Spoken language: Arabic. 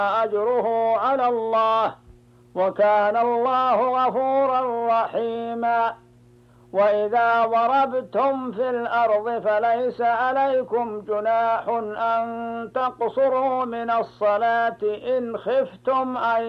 أجره على الله، وكان الله غفورا رحيما. وإذا ضربتم في الأرض فليس عليكم جناح أن تقصروا من الصلاة إن خفتم أن